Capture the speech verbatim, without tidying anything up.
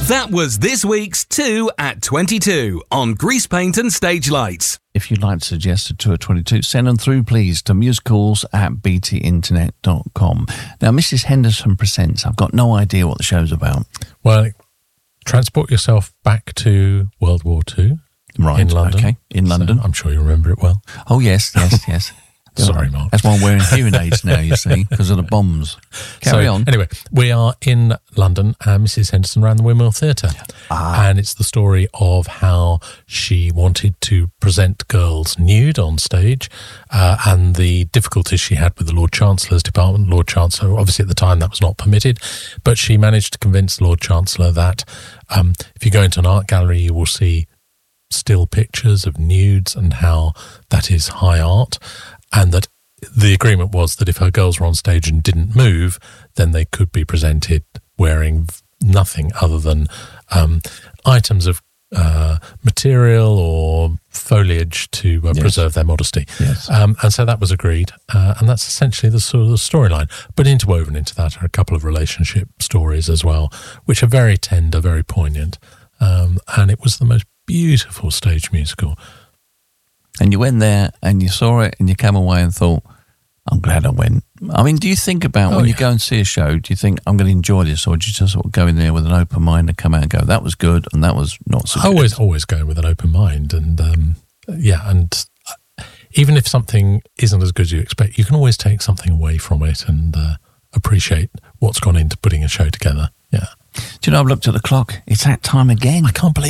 That was this week's two at twenty-two on Grease Paint and Stage Lights. If you'd like to suggest a two at twenty-two, send them through, please, to musicals at b t internet dot com. Now, Missus Henderson Presents. I've got no idea what the show's about. Well, transport yourself back to World War Two. Right, in London. Okay, in London. So I'm sure you remember it well. Oh, yes, yes, yes. Sorry, Mark. That's why I'm wearing hearing aids now, you see, because of the bombs. Carry so, on. Anyway, we are in London and Missus Henderson ran the Windmill Theatre. Ah. And it's the story of how she wanted to present girls nude on stage uh, and the difficulties she had with the Lord Chancellor's department. Lord Chancellor, obviously at the time that was not permitted, but she managed to convince the Lord Chancellor that um, if you go into an art gallery, you will see still pictures of nudes and how that is high art. And that the agreement was that if her girls were on stage and didn't move, then they could be presented wearing nothing other than um, items of uh, material or foliage to uh, yes. preserve their modesty. Yes. Um, and so that was agreed. Uh, and that's essentially the sort of the storyline. But interwoven into that are a couple of relationship stories as well, which are very tender, very poignant. Um, and it was the most beautiful stage musical. And you went there and you saw it and you came away and thought, I'm glad I went. I mean, do you think about oh, when yeah. you go and see a show, do you think, I'm going to enjoy this? Or do you just sort of go in there with an open mind and come out and go, that was good and that was not so good? Always, always going with an open mind. And um, yeah, and even if something isn't as good as you expect, you can always take something away from it and uh, appreciate what's gone into putting a show together. Yeah. Do you know, I've looked at the clock. It's that time again. I can't believe